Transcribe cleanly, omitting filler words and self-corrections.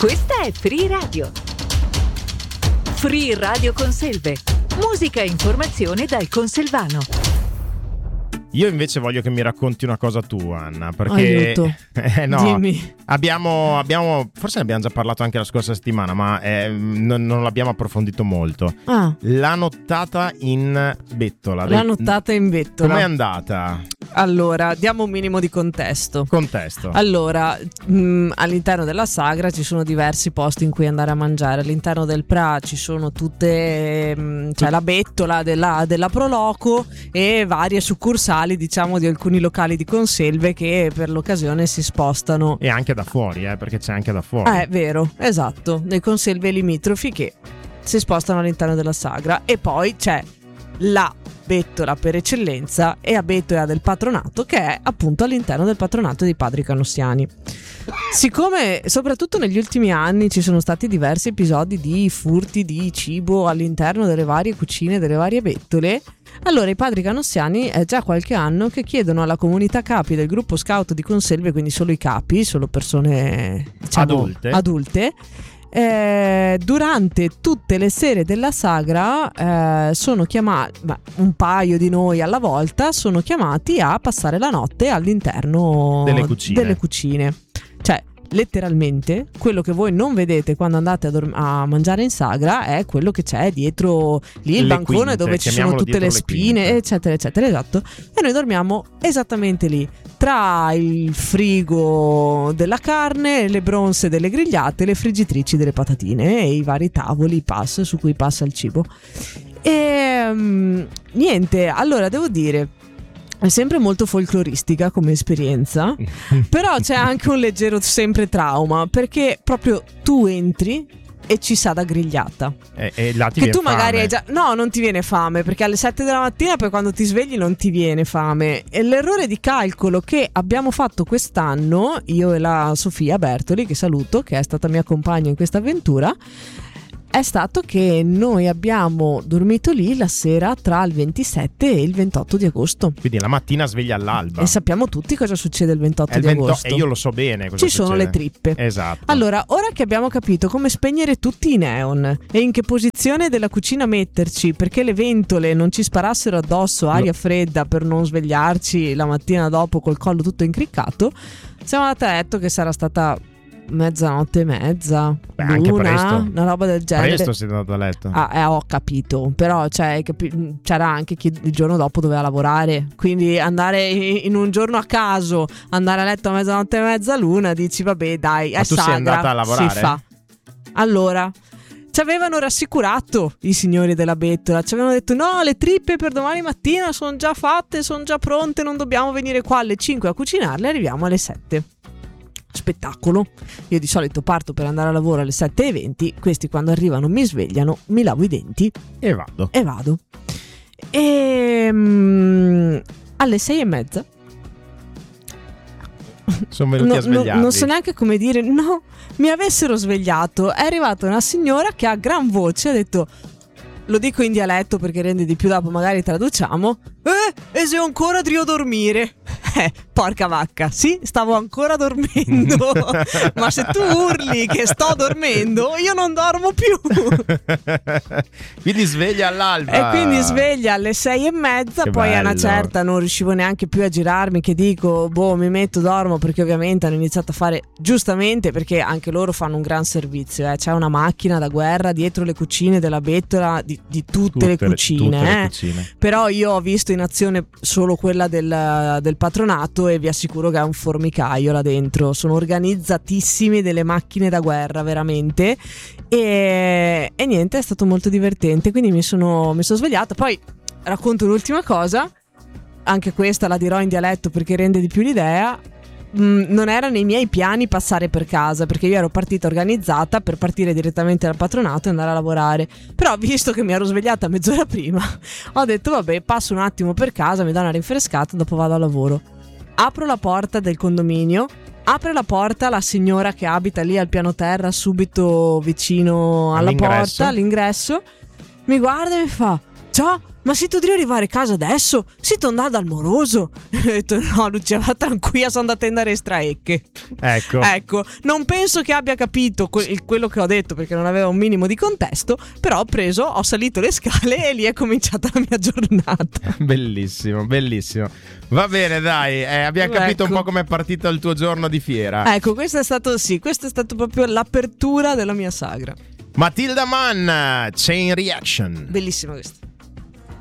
Questa è Free Radio. Free Radio Conselve. Musica e informazione dal conselvano. Io invece voglio che mi racconti una cosa tu, Anna, perché aiuto. No, Dimmi. abbiamo forse ne abbiamo già parlato anche la scorsa settimana, ma non l'abbiamo approfondito molto. La nottata in bettola. La nottata in bettola. Com'è andata? Allora, diamo un minimo di contesto. Allora, all'interno della sagra ci sono diversi posti in cui andare a mangiare. All'interno del Pra ci sono tutte c'è la bettola della Proloco e varie succursali, diciamo, di alcuni locali di conselve che per l'occasione si spostano. E anche da fuori, perché c'è anche da fuori. È vero, esatto, dei conselve limitrofi che si spostano all'interno della sagra. E poi c'è la bettola per eccellenza e a bettola del patronato, che è appunto all'interno del patronato dei padri canossiani. Siccome soprattutto negli ultimi anni ci sono stati diversi episodi di furti di cibo all'interno delle varie cucine, delle varie bettole, allora i padri canossiani è già qualche anno che chiedono alla comunità capi del gruppo scout di conselve, quindi solo i capi, solo persone, diciamo, adulte, durante tutte le sere della sagra sono chiamati, un paio di noi alla volta sono chiamati a passare la notte all'interno delle cucine. Cioè, letteralmente quello che voi non vedete quando andate a mangiare in sagra è quello che c'è dietro lì, il bancone quinte, dove ci sono tutte le spine, eccetera eccetera, esatto. E noi dormiamo esattamente lì, tra il frigo della carne, le bronze delle grigliate, le friggitrici delle patatine e i vari tavoli, i pass su cui passa il cibo. E niente, allora devo dire, è sempre molto folcloristica come esperienza, però c'è anche un leggero sempre trauma, perché proprio tu entri e ci sa da grigliata. E là ti che viene tu magari fame. hai già. No, non ti viene fame, perché alle 7 della mattina poi quando ti svegli non ti viene fame. E l'errore di calcolo che abbiamo fatto quest'anno, io e la Sofia Bertoli, che saluto, che è stata mia compagna in questa avventura, è stato che noi abbiamo dormito lì la sera tra il 27 e il 28 di agosto. Quindi la mattina sveglia all'alba. E sappiamo tutti cosa succede il 28 di agosto. E io lo so bene cosa Ci sono le trippe. Esatto. Allora, ora che abbiamo capito come spegnere tutti i neon e in che posizione della cucina metterci perché le ventole non ci sparassero addosso aria fredda per non svegliarci la mattina dopo col collo tutto incriccato, siamo andati a letto che sarà stata mezzanotte e mezza, anche luna, presto. Una roba del genere. Presto siete andato a letto. Ho capito, però c'era anche chi il giorno dopo doveva lavorare, quindi andare in un giorno a caso, andare a letto a mezzanotte e mezza, luna, dici vabbè dai, è tu sagra, sei andata a lavorare? Si fa. Allora, ci avevano rassicurato i signori della bettola, ci avevano detto no, le trippe per domani mattina sono già fatte, sono già pronte, non dobbiamo venire qua alle 5 a cucinarle, arriviamo alle 7. Spettacolo. Io di solito parto per andare a lavoro alle 7:20, questi quando arrivano mi svegliano, mi lavo i denti e vado. E alle 6:30 sono venuti a svegliarvi. Non so neanche come dire, no, mi avessero svegliato. È arrivata una signora che a gran voce ha detto, lo dico in dialetto perché rende di più, dopo magari traduciamo, e se ancora devo dormire. Porca vacca, sì, stavo ancora dormendo. Ma se tu urli che sto dormendo, io non dormo più. Quindi sveglia all'alba. E quindi sveglia alle 6:30. Che poi bello. A una certa non riuscivo neanche più a girarmi, che dico, mi metto, dormo, perché ovviamente hanno iniziato a fare, giustamente, perché anche loro fanno un gran servizio, c'è una macchina da guerra dietro le cucine della bettola di tutte le cucine. Però io ho visto in azione solo quella del patronato e vi assicuro che è un formicaio là dentro, sono organizzatissimi, delle macchine da guerra veramente, e niente, è stato molto divertente, quindi mi sono svegliata. Poi racconto un'ultima cosa, anche questa la dirò in dialetto perché rende di più l'idea. Non era nei miei piani passare per casa, perché io ero partita organizzata per partire direttamente dal patronato e andare a lavorare, però visto che mi ero svegliata mezz'ora prima ho detto vabbè, passo un attimo per casa, mi do una rinfrescata, dopo vado a lavoro. Apro la porta del condominio, apre la porta la signora che abita lì al piano terra, subito vicino alla porta, all'ingresso, mi guarda e mi fa: ciao, ma si tu devi arrivare a casa adesso? Si tu andare dal moroso? E ho detto no Lucia, va tranquilla, sono andata a andare straecche. Ecco, non penso che abbia capito quello che ho detto, perché non aveva un minimo di contesto, però ho salito le scale e lì è cominciata la mia giornata. Bellissimo. Va bene, dai, abbiamo capito un po' com'è partito il tuo giorno di fiera. Ecco, questo è stato proprio l'apertura della mia sagra. Matilda Mann, Chain Reaction. Bellissima questa.